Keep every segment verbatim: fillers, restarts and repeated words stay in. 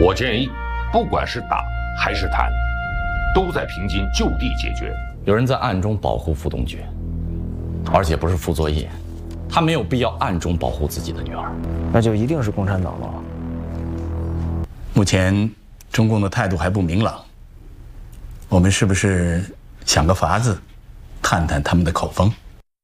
我建议，不管是打还是谈，都在平津就地解决。 有人在暗中保护傅东爵，而且不是傅作业，他没有必要暗中保护自己的女儿。 那就一定是共产党了。 目前中共的态度还不明朗，我们是不是想个法子，探探他们的口风？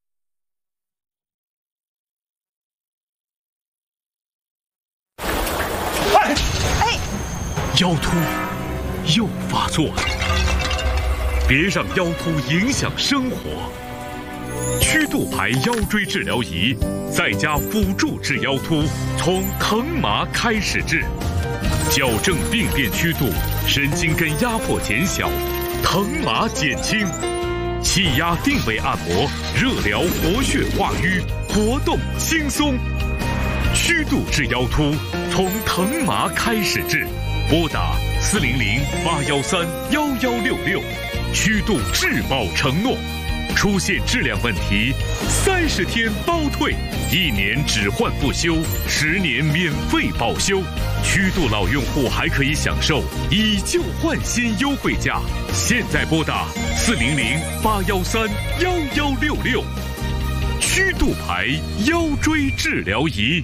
哎哎，腰突又发作了，别让腰突影响生活。曲度牌腰椎治疗仪在家辅助治腰突，从疼麻开始治，矫正病变曲度，神经根压迫减小，疼麻减轻，气压定位按摩，热疗活血化瘀，活动轻松。曲度治腰突，从疼麻开始治，拨打四零零八幺三幺幺六六，曲度质保承诺。出现质量问题，三十天包退，一年只换不修，十年免费保修。曲度老用户还可以享受以旧换新优惠价。现在拨打四零零八幺三幺幺六六，曲度牌腰椎治疗仪。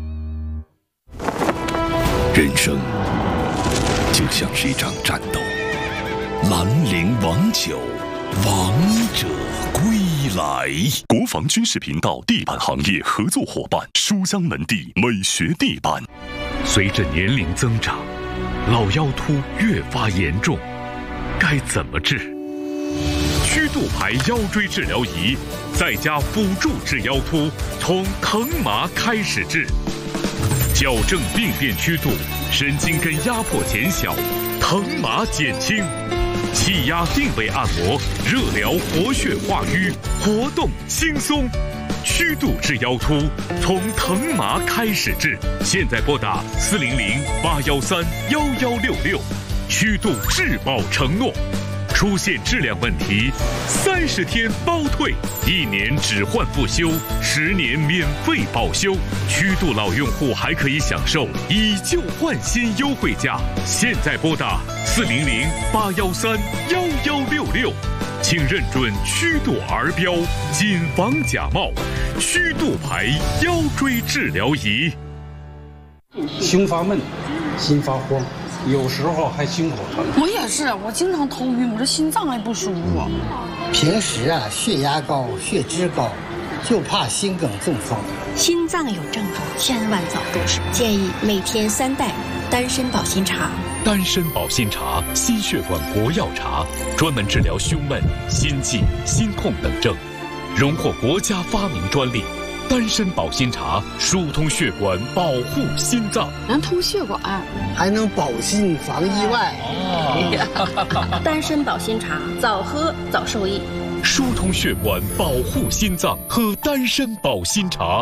人生就像是一场战斗，兰陵王酒，王者归来。国防军事频道地板行业合作伙伴书香门第美学地板。 随着年龄增长，老腰突越发严重，该怎么治？曲度牌腰椎治疗仪在家辅助治腰突，从疼麻开始治，矫正病变曲度，神经根压迫减小，疼麻减轻。气压定位按摩，热疗活血化瘀，活动轻松。曲度治腰突，从疼麻开始治。现在拨打四零零八幺三幺幺六六，曲度质保承诺。出现质量问题，三十天包退，一年只换不修，十年免费保修。曲度老用户还可以享受以旧换新优惠价。现在拨打四零零八幺三幺幺六六，请认准曲度儿标，谨防假冒。曲度牌腰椎治疗仪。 胸发闷，心发慌，有时候还心口疼。 我也是，我经常头晕，我这心脏还不舒服。 平时啊，血压高，血脂高，就怕心梗中风。 心脏有症状，千万早重视。建议每天三袋丹参保心茶。 丹参保心茶，心血管国药茶，专门治疗胸闷、心悸、心痛等症，荣获国家发明专利。丹参保心茶疏通血管，保护心脏， 能通血管， 还能保心防意外。 哦、丹参保心茶，早喝早受益。 疏通血管，保护心脏，喝丹参保心茶。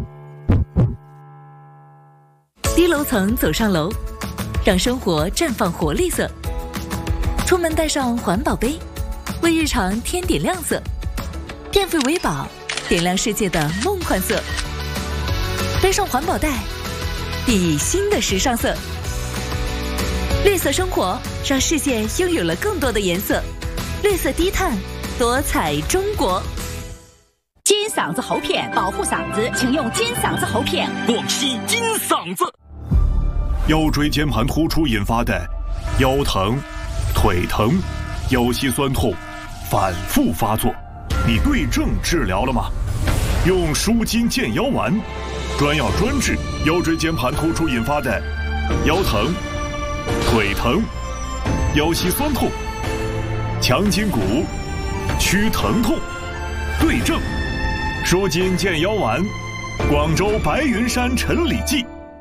低楼层走上楼，让生活绽放活力色。出门带上环保杯，为日常添点亮色。电费维保，点亮世界的梦幻色。背上环保袋，熠熠新的时尚色。绿色生活，让世界拥有了更多的颜色。绿色低碳，多彩中国。 金嗓子喉片保护嗓子，请用金嗓子喉片。 广西金嗓子。 腰椎间盘突出引发的腰疼、腿疼、腰膝酸痛反复发作，你对症治疗了吗？用舒筋健腰丸，专药专治腰椎间盘突出引发的腰疼、腿疼、腰膝酸痛，强筋骨，祛疼痛，对症舒筋健腰丸，广州白云山陈李记。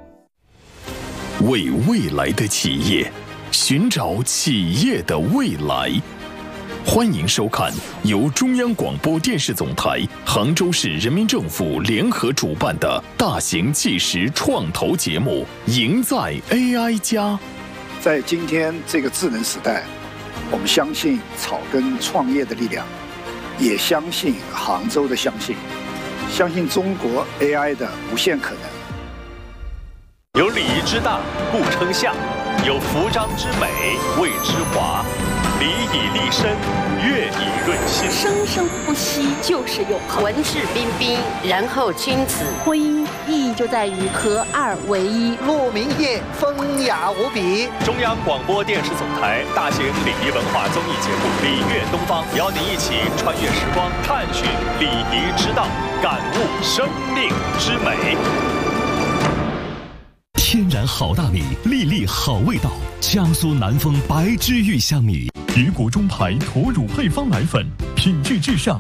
为未来的企业寻找企业的未来。欢迎收看由中央广播电视总台、杭州市人民政府联合主办的大型纪实创投节目《赢在 A I 加》。 在今天这个智能时代，我们相信草根创业的力量，也相信杭州的相信，相信中国 A I 的无限可能。 有礼仪之大，不称象； 有服装之美，谓之华；礼以立身，乐以润心。 生生不息就是永恒。 文质彬彬，然后君子。 婚姻意义就在于合二为一。 鹿鸣夜，风雅无比。 中央广播电视总台大型礼仪文化综艺节目《礼乐东方》，邀您一起穿越时光，探寻礼仪之道，感悟生命之美。 天然好大米，粒粒好味道。江苏南丰白之玉香米，雨果中牌驼乳配方奶粉，品质至上。